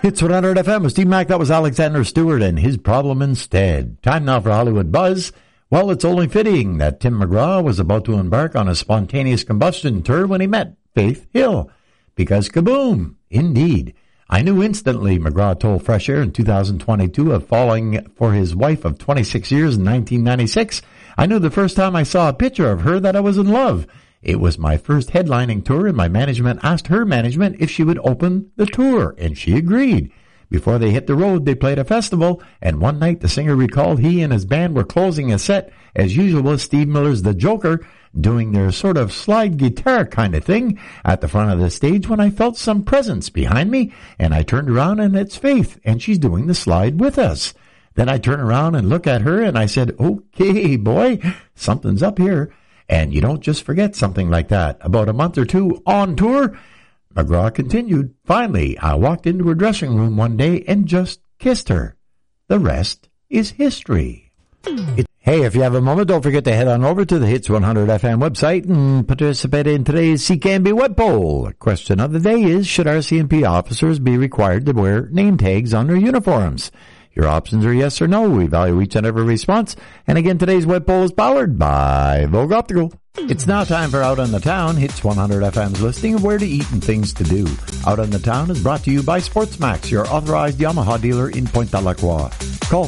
Hits 100 FM with Steve Mack. That was Alexander Stewart and His Problem Instead. Time now for Hollywood Buzz. Well, it's only fitting that Tim McGraw was about to embark on a spontaneous combustion tour when he met Faith Hill. Because kaboom! Indeed. I knew instantly, McGraw told Fresh Air in 2022, of falling for his wife of 26 years in 1996. I knew the first time I saw a picture of her that I was in love. It was my first headlining tour, and my management asked her management if she would open the tour, and she agreed. Before they hit the road, they played a festival, and one night the singer recalled he and his band were closing a set, as usual with Steve Miller's The Joker, doing their sort of slide guitar kind of thing at the front of the stage when I felt some presence behind me, and I turned around and it's Faith, and she's doing the slide with us. Then I turn around and look at her, and I said, okay, boy, something's up here. And you don't just forget something like that. About a month or two on tour, McGraw continued, finally, I walked into her dressing room one day and just kissed her. The rest is history. Hey, if you have a moment, don't forget to head on over to the Hits 100 FM website and participate in today's CKNB web poll. The question of the day is, should RCMP officers be required to wear name tags on their uniforms? Your options are yes or no. We value each and every response. And again, today's web poll is powered by Vogue Optical. It's now time for Out on the Town, Hits 100 FM's listing of where to eat and things to do. Out on the Town is brought to you by SportsMax, your authorized Yamaha dealer in Pointe-à-la-Croix. Call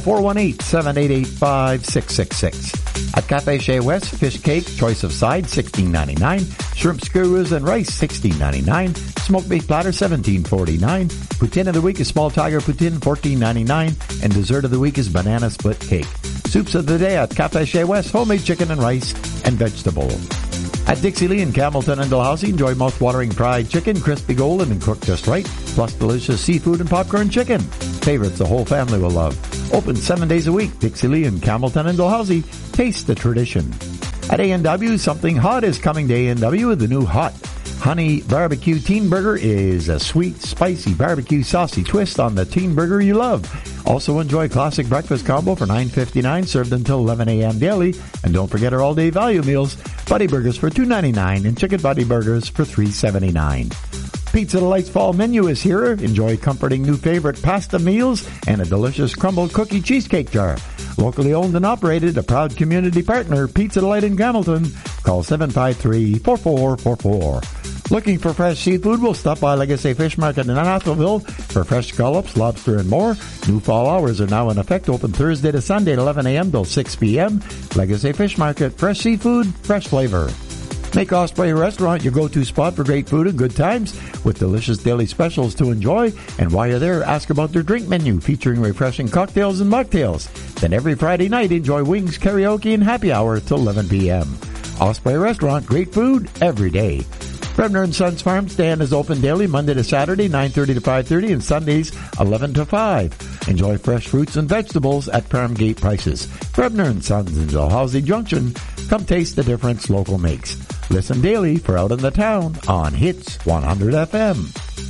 418-788-5666. At Cafe Chez West, fish cake, choice of side, $16.99. Shrimp skewers and rice, $16.99. Smoked beef platter, $17.49. Poutine of the week is small tiger poutine, $14.99. And dessert of the week is banana split cake. Soups of the day at Cafe Chez West, homemade chicken and rice and vegetable. At Dixie Lee in Campbellton and Dalhousie, enjoy mouth-watering fried chicken, crispy golden and cooked just right, plus delicious seafood and popcorn chicken. Favorites the whole family will love. Open 7 days a week. Dixie Lee in Campbellton and Dalhousie. Taste the tradition. At A&W, something hot is coming to A&W with the new Hot Honey Barbecue Teen Burger. Is a sweet, spicy barbecue saucy twist on the teen burger you love. Also enjoy classic breakfast combo for $9.59, served until 11 a.m. daily. And don't forget our all-day value meals, Buddy Burgers for $2.99 and Chicken Buddy Burgers for $3.79. Pizza Delight's fall menu is here. Enjoy comforting new favorite pasta meals and a delicious crumbled cookie cheesecake jar. Locally owned and operated, a proud community partner, Pizza Delight in Hamilton. Call 753-4444. Looking for fresh seafood? We'll stop by Legacy Fish Market in Atholville for fresh scallops, lobster, and more. New fall hours are now in effect. Open Thursday to Sunday at 11 a.m. till 6 p.m. Legacy Fish Market. Fresh seafood, fresh flavor. Make Osprey Restaurant your go-to spot for great food and good times with delicious daily specials to enjoy. And while you're there, ask about their drink menu featuring refreshing cocktails and mocktails. Then every Friday night, enjoy wings, karaoke, and happy hour till 11 p.m. Osprey Restaurant, great food every day. Brebner & Sons Farm Stand is open daily Monday to Saturday, 9:30 to 5:30, and Sundays, 11 to 5. Enjoy fresh fruits and vegetables at farm gate prices. Brebner & Sons in Dalhousie Junction. Come taste the difference local makes. Listen daily for Out in the Town on Hits 100 FM.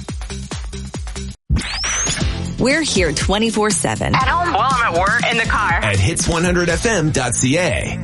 We're here 24/7. At home, while I'm at work, in the car. At hits100fm.ca.